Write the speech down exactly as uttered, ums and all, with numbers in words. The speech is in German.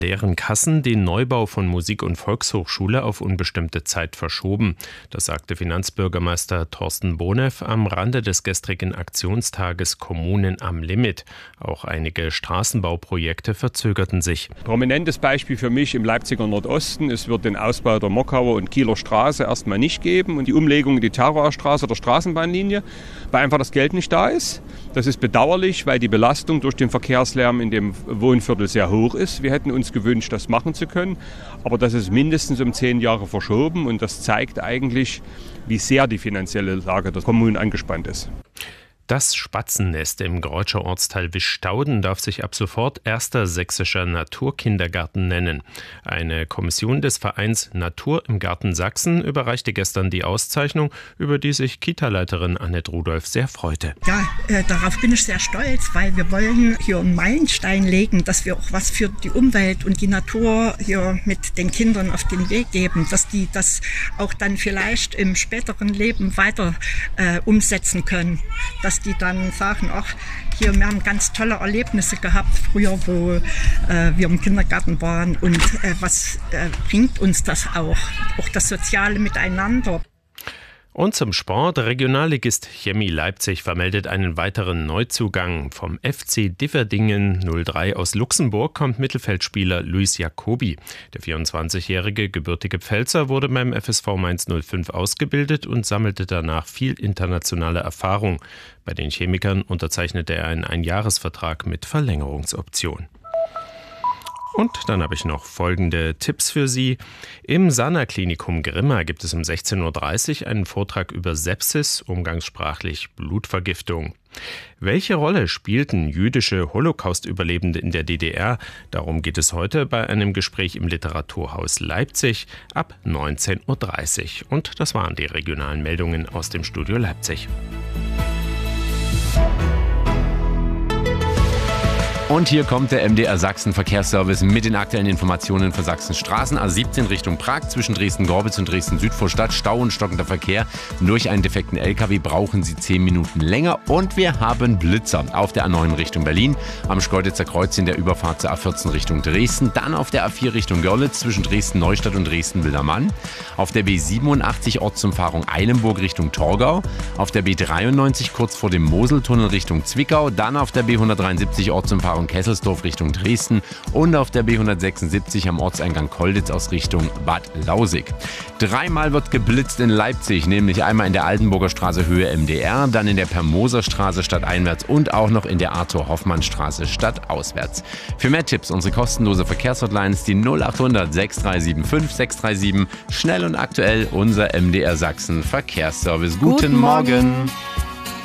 Deren Kassen den Neubau von Musik- und Volkshochschule auf unbestimmte Zeit verschoben. Das sagte Finanzbürgermeister Thorsten Bonev am Rande des gestrigen Aktionstages Kommunen am Limit. Auch einige Straßenbauprojekte verzögerten sich. Prominentes Beispiel für mich im Leipziger Nordosten. Es wird den Ausbau der Mockauer und Kieler Straße erstmal nicht geben und die Umlegung in die Terrorer Straße der Straßenbahnlinie, weil einfach das Geld nicht da ist. Das ist bedauerlich, weil die Belastung durch den Verkehrslärm in dem Wohnviertel sehr hoch ist. Wir hätten uns gewünscht, das machen zu können, aber das ist mindestens um zehn Jahre verschoben und das zeigt eigentlich, wie sehr die finanzielle Lage der Kommunen angespannt ist. Das Spatzennest im Greutscher Ortsteil Wischstauden darf sich ab sofort erster sächsischer Naturkindergarten nennen. Eine Kommission des Vereins Natur im Garten Sachsen überreichte gestern die Auszeichnung, über die sich Kita-Leiterin Annette Rudolph sehr freute. Ja, äh, darauf bin ich sehr stolz, weil wir wollen hier einen Meilenstein legen, dass wir auch was für die Umwelt und die Natur hier mit den Kindern auf den Weg geben, dass die das auch dann vielleicht im späteren Leben weiter äh, umsetzen können, dass die dann sagen, ach, hier, wir haben ganz tolle Erlebnisse gehabt früher, wo äh, wir im Kindergarten waren und äh, was äh, bringt uns das auch, auch das soziale Miteinander. Und zum Sport. Regionalligist Chemie Leipzig vermeldet einen weiteren Neuzugang. Vom F C Differdingen null drei aus Luxemburg kommt Mittelfeldspieler Luis Jacobi. Der vierundzwanzigjährige gebürtige Pfälzer wurde beim F S V Mainz null fünf ausgebildet und sammelte danach viel internationale Erfahrung. Bei den Chemikern unterzeichnete er einen Einjahresvertrag mit Verlängerungsoption. Und dann habe ich noch folgende Tipps für Sie. Im Sana-Klinikum Grimma gibt es um sechzehn Uhr dreißig einen Vortrag über Sepsis, umgangssprachlich Blutvergiftung. Welche Rolle spielten jüdische Holocaust-Überlebende in der D D R? Darum geht es heute bei einem Gespräch im Literaturhaus Leipzig ab neunzehn Uhr dreißig. Und das waren die regionalen Meldungen aus dem Studio Leipzig. Und hier kommt der M D R Sachsen Verkehrsservice mit den aktuellen Informationen für Sachsens Straßen. A siebzehn Richtung Prag zwischen Dresden-Gorbitz und Dresden-Süd vor Stadt. Stau und stockender Verkehr. Durch einen defekten L K W brauchen Sie zehn Minuten länger. Und wir haben Blitzer auf der A neun Richtung Berlin. Am Schkeuditzer Kreuz in der Überfahrt zur A vierzehn Richtung Dresden. Dann auf der A vier Richtung Görlitz zwischen Dresden-Neustadt und Dresden-Wildermann. Auf der B siebenundachtzig Ortsumfahrung Eilenburg Richtung Torgau. Auf der B dreiundneunzig kurz vor dem Moseltunnel Richtung Zwickau. Dann auf der B hundertdreiundsiebzig Ortsumfahrung Kesselsdorf Richtung Dresden und auf der B hundertsechsundsiebzig am Ortseingang Kolditz aus Richtung Bad Lausig. Dreimal wird geblitzt in Leipzig, nämlich einmal in der Altenburger Straße Höhe M D R, dann in der Permoser Straße stadteinwärts und auch noch in der Arthur-Hoffmann-Straße stadtauswärts. Für mehr Tipps unsere kostenlose Verkehrshotline ist die null achthundert sechs drei sieben fünf sechs drei sieben. Schnell und aktuell unser M D R Sachsen Verkehrsservice. Guten, Guten Morgen. Morgen.